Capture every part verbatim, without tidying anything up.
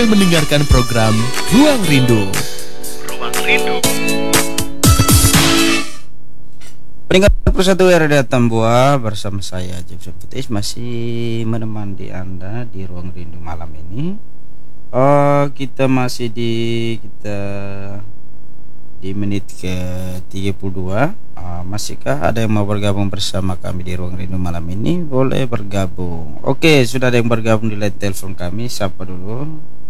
mendengarkan program Ruang Rindu. Ruang Rindu. Peringkat dua puluh satu R D Tambua bersama saya James Putis masih menemani Anda di Ruang Rindu malam ini. Oh, kita masih di kita di menit ke tiga puluh dua. Uh, masihkah ada yang mau bergabung bersama kami di Ruang Rindu malam ini? Boleh bergabung. Oke, sudah ada yang bergabung di line telepon kami. Siapa dulu?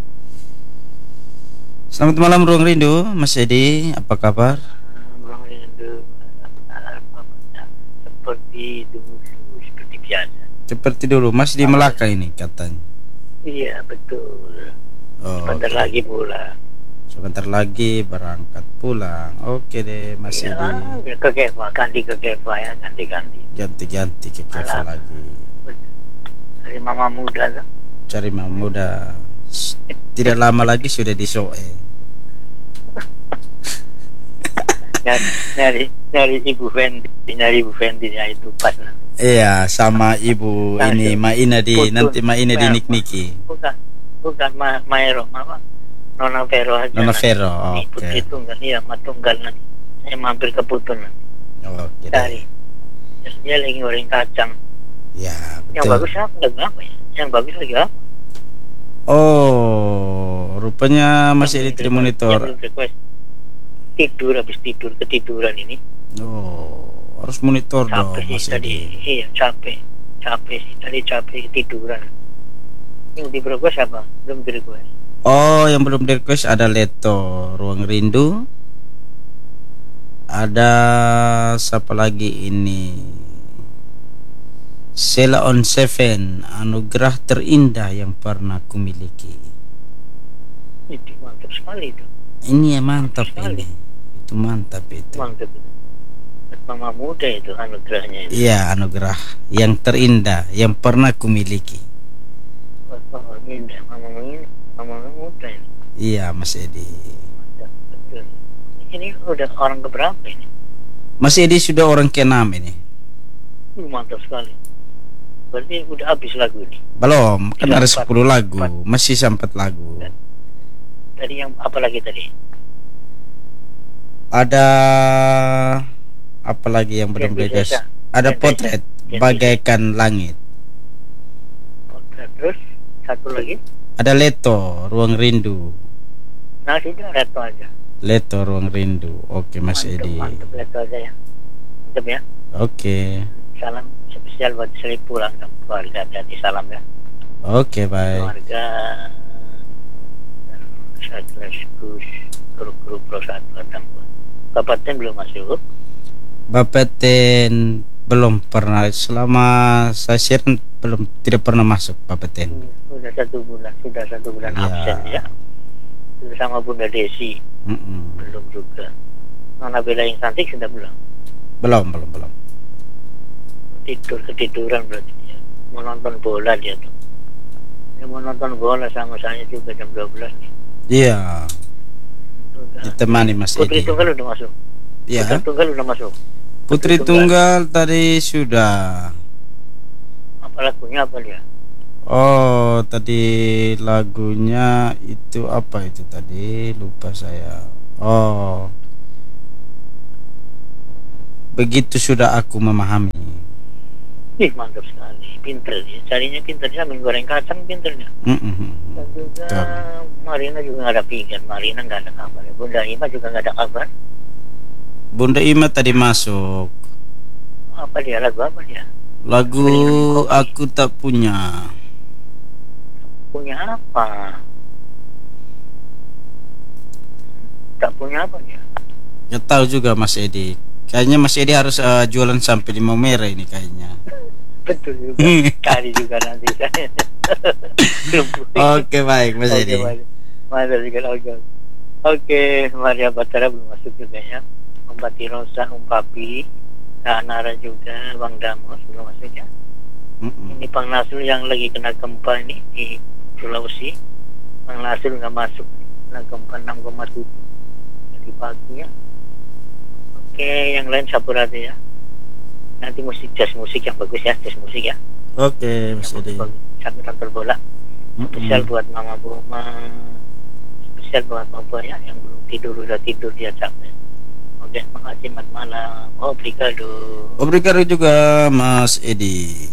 Selamat malam Ruang Rindu, Mas Edi, apa kabar? Ruang Rindu seperti dulu, seperti biasa. Seperti dulu, masih di Melaka ini katanya. Iya betul. Oh, Sebentar okay. lagi pulang. Sebentar lagi berangkat pulang. Oke deh, Mas Ya, Edi. ke Keva, ganti ke Keva ya, ganti-ganti. Ganti-ganti ke Keva Malam. lagi. Dari mama muda tuh. Cari mama muda. Tidak lama lagi sudah di Soe. Nyari, nyari, nyari Ibu Fendi, nyari Ibu Fendi ya itu pas nanti. Iya, sama ibu Nah, ini itu. Maina di Betul. nanti Maina di Nah, Nik-Niki. Bukan, bukan Ma Maero, apa? Nona Vero aja. Nona nanti. Vero, Ini oke. Putri Tunggal, iya, Ma Tunggal nanti. Saya mampir ke Putun nanti. Oke deh. Cari. Terus dia lagi goreng kacang. Ya, Yang betul. bagus apa? Lagu apa ya? Yang bagus lagi apa? Oh, rupanya masih di Yang monitor. belum request. Tidur habis tidur ketiduran ini. Oh, harus monitor dong, Capek Mas sih tadi. Edi. Iya capek. Capek sih tadi capek ketiduran. Yang di request apa? Belum di request. Oh, yang belum di request ada Leto Ruang Rindu. Ada siapa lagi ini? Sela on Seven, anugerah terindah yang pernah kumiliki. Itu mantap sekali itu. Ini ya mantap Sekali. ini. Itu mantap itu. Mantap itu. Mama muda itu anugerahnya itu. Iya, anugerah yang terindah yang pernah kumiliki. Mama muda, mama muda, mama muda ini. Iya, Mas Edi. Mantap, betul. Ini udah orang keberapa ini? Mas Edi sudah orang keenam ini. Uh, mantap sekali. Berarti udah habis lagu ini. Belum, kan Sudah ada empat- sepuluh lagu, empat. masih sempat lagu. Tadi yang apa lagi tadi? Ada apa lagi yang belum Yang digas? biasa. Ada Yang potret biasa. Yang bagaikan langit. Terus satu lagi. Ada Leto Ruang Rindu. Nah sudah reto aja. Leto Ruang Rindu. Oke, Mas Mantap, Edi. mantap reto aja ya. Mantap ya. Oke. Salam spesial buat Sri pulang dan keluarga. Hati salam ya. Oke, baik. Keluarga dan sekaligus guru-guru persatuan Tambua. Kabupaten belum masuk. Bapeten belum pernah selama saya share belum tidak pernah masuk Bapeten. Sudah satu bulan, sudah satu bulan Ya. absen ya. Sudah sama Bunda Desi Mm-mm. belum juga. Nona Bella yang cantik sudah belum. Belum, belum, belum. Tidur ketiduran berarti dia. Mau nonton bola dia tuh. Dia mau nonton bola sama saya juga jam dua belas nih. Iya, Sudah. ditemani Mas Putri Edi. Tunggal udah masuk. Iya. Putri Tunggal udah masuk. Putri Tunggal tadi sudah. Apa lagunya apa dia? Oh, tadi lagunya itu apa itu tadi? Lupa saya. Oh. Begitu sudah aku memahami. Ih mantap sekali, pinter dia. Carinya pinter dia, sambil goreng kacang pinternya. Mm-mm. Dan juga Betul. Marina juga nggak ada pikir. Marina nggak ada kabar. Bunda Ima juga nggak ada kabar. Bunda Ima tadi masuk. Apa dia lagu apa dia? Lagu aku tak punya. Punya apa? Tak punya apa dia? Ya tahu juga Mas Edi. Kayaknya Mas Edi harus uh, jualan sampai lima merah ini kayaknya. Betul juga. Cari juga nanti saya. Oke, baik Mas Oke, Edi. mari. Mari juga oke. Oke, Maria Batara belum masuk juga ya. Om Batirosa, Om Papi, Kak Nara juga, Bang Damos belum masuk ya. Mm-mm. Ini Bang Nasul yang lagi kena gempa ini di Sulawesi. Bang Nasul nggak masuk, kena gempa enam koma tujuh tadi pagi ya. Oke, yang lain sabar aja ya. Nanti musik jazz musik yang bagus ya, jazz musik ya. Oke, Mas Edi. Sambil nonton bola. Spesial buat Mama Boma, spesial buat Bapak ya yang belum tidur udah tidur dia capek. Oke, makasih, selamat malam. Obrigado. Obrigado juga Mas Edi.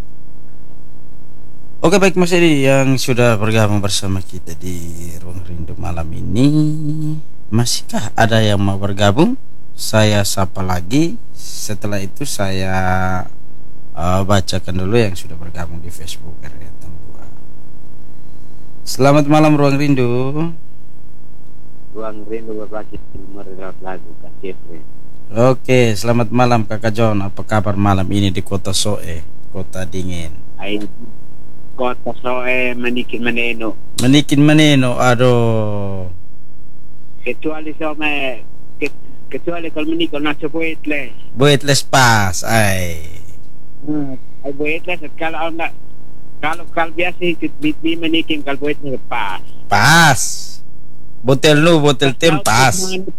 Oke, baik Mas Edi yang sudah bergabung bersama kita di Ruang Rindu malam ini. Masihkah ada yang mau bergabung? Saya sapa lagi. Setelah itu saya uh, bacakan dulu yang sudah bergabung di Facebook R R Tambua. Selamat malam Ruang Rindu. Ruang Rindu berbagi nomor lagu Kak Jeffrey. Oke, selamat malam Kakak John. Apa kabar malam ini di Kota Soe, kota dingin? Ay, kota Soe manikin maneno. Manikin maneno, aduh. Kecuali Soe, ke, kecuali kalau menikah nasa buetless. Buetless pas, ay. Hmm. Ay buetless at kalau enggak, kalau kalau biasa ikut bitbi manikin kalau buetless pas. Pas. Botel nu, botel tem pas.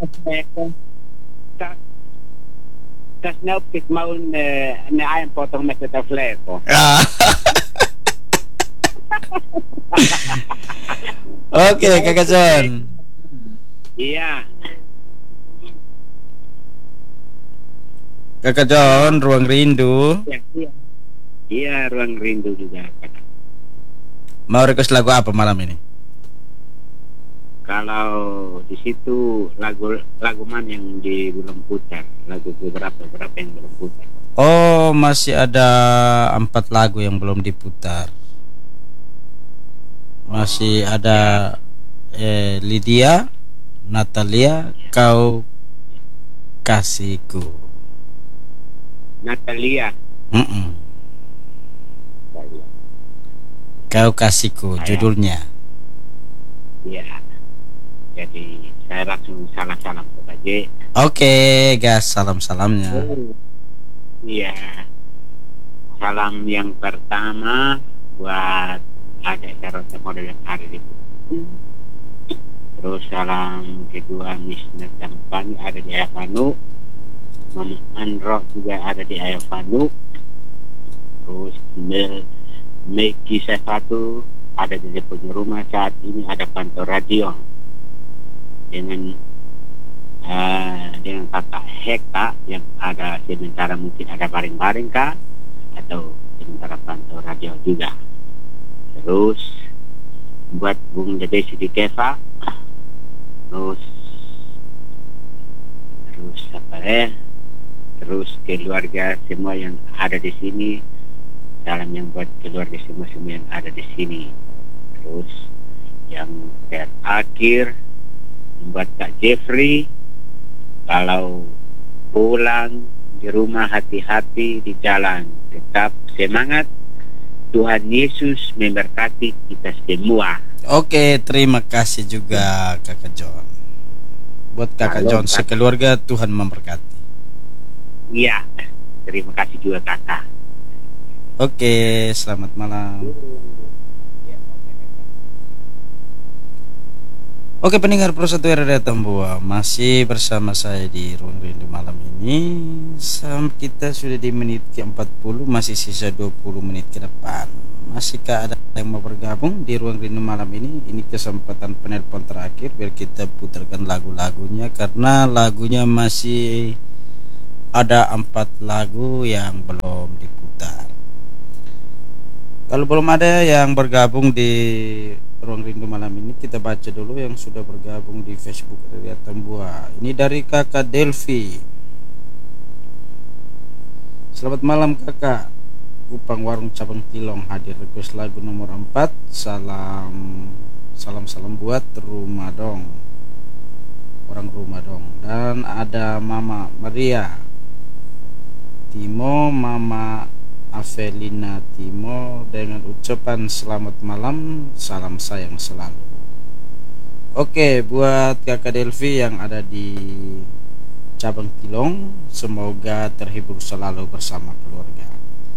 Tas na upit maun na ayam potong na kita fleko. Ah. Oke, Kakak John. Iya. Kakak John, Ruang Rindu. Iya, iya. Iya, Ruang Rindu juga. Mau request lagu apa malam ini? Kalau di situ lagu lagu mana yang di belum putar, lagu beberapa beberapa yang belum putar. Oh, masih ada empat lagu yang belum diputar. Masih ada eh, Lydia, Natalia, Kau Kasihku. Natalia. Mm-mm. Natalia. Kau Kasihku judulnya. Iya. Jadi saya langsung salam-salam kepada. Oke, gas salam-salamnya. Iya. Salam yang pertama buat adik Sarota model yang ada di sini. Terus salam kedua Miss Natampani ada di Ayavanu. Mama Andro juga ada di Ayavanu. Terus Mel Meki Sefatu ada di dia punya rumah saat ini ada pantau radio dengan uh, dengan kakak Heka yang ada sementara mungkin ada baring-baring kah atau sementara pantau radio juga. Terus buat Bung Dede Sidi Keva, terus terus apa ya? Terus keluarga semua yang ada di sini, salam yang buat keluarga semua semua yang ada di sini. Terus yang terakhir buat Kak Jeffrey, kalau pulang di rumah hati-hati di jalan, tetap semangat. Tuhan Yesus memberkati kita semua. Oke, terima kasih juga Kakak John. Buat Kakak Halo, John Kak. sekeluarga Tuhan memberkati. Iya, terima kasih juga kakak. Oke, selamat malam. Oke, pendengar Pro satu R R Tambua, masih bersama saya di Ruang Rindu malam ini. Sam kita sudah di menit ke empat puluh, masih sisa dua puluh menit ke depan. Masihkah ada yang mau bergabung di Ruang Rindu malam ini? Ini kesempatan penelpon terakhir biar kita putarkan lagu-lagunya, karena lagunya masih ada empat lagu yang belum diputar. Kalau belum ada yang bergabung di Ruang Rindu malam ini, kita baca dulu yang sudah bergabung di Facebook dari Tambua. Ini dari Kakak Delvi. Selamat malam Kakak. Kupang Warung Cabang Tilong hadir request lagu nomor empat. Salam salam salam buat Rumah Dong. Orang Rumah Dong. Dan ada Mama Maria Timo, Mama Avelina Timo dengan ucapan selamat malam, salam sayang selalu. Oke, buat Kakak Delvi yang ada di Cabang Tilong, semoga terhibur selalu bersama keluarga.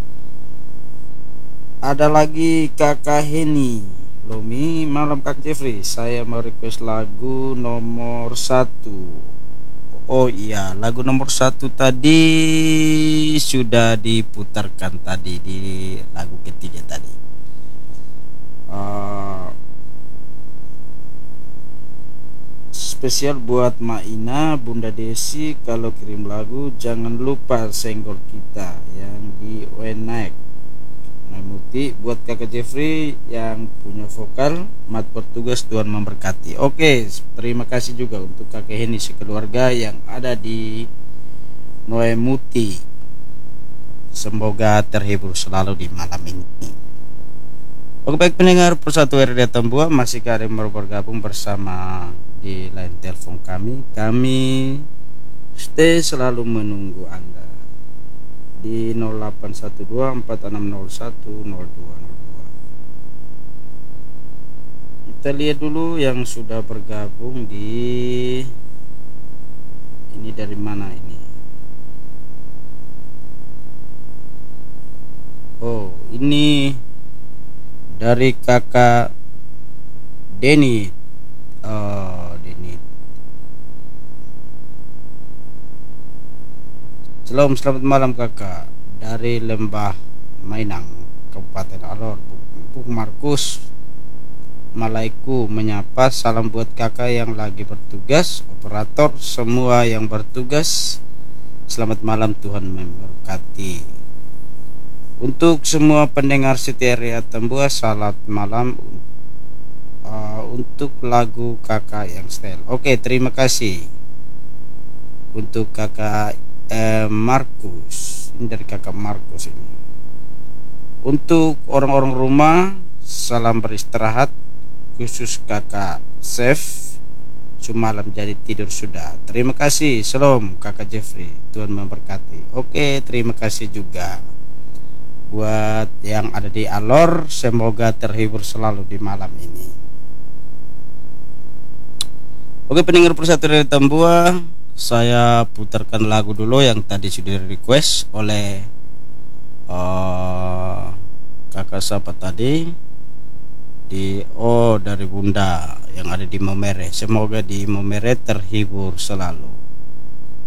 Ada lagi Kakak Heni Lomi, malam Kak Jeffrey, saya mau request lagu nomor satu. Oh iya, lagu nomor satu tadi sudah diputarkan tadi di lagu ketiga tadi. uh, spesial buat Maina, Bunda Desi. Kalau kirim lagu jangan lupa senggol kita yang di Wenek. Muti buat kakak Jeffrey yang punya vokal, mat bertugas, Tuhan memberkati. Oke, terima kasih juga untuk kakek Heni sekeluarga yang ada di Noe Muti. Semoga terhibur selalu di malam ini. Oke, baik pendengar Persatu R D Tambua, masih kalian baru bergabung bersama di line telepon kami. Kami stay selalu menunggu Anda di nol delapan satu dua empat enam nol satu nol dua nol dua. Kita lihat dulu yang sudah bergabung di ini dari mana ini. Oh, ini dari kakak Denny. Oh, Denny. Shalom, selamat malam kakak dari Lembah Mainang, Kabupaten Alor. Bung Markus Malaiku menyapa, salam buat kakak yang lagi bertugas, operator, semua yang bertugas. Selamat malam, Tuhan memberkati. Untuk semua pendengar setia R D Tambua, selamat malam. uh, Untuk lagu kakak yang style. Oke, terima kasih untuk kakak Eh, Markus, ini dari kakak Markus ini. Untuk orang-orang rumah, salam beristirahat, khusus kakak Chef, semalam jadi tidur sudah. Terima kasih. Shalom kakak Jeffrey, Tuhan memberkati. Oke, terima kasih juga buat yang ada di Alor, semoga terhibur selalu di malam ini. Oke, pendengar Persatu R D Tambua, saya putarkan lagu dulu yang tadi sudah request oleh uh, kakak siapa tadi di oh dari Bunda yang ada di Momere. Semoga di Momere terhibur selalu.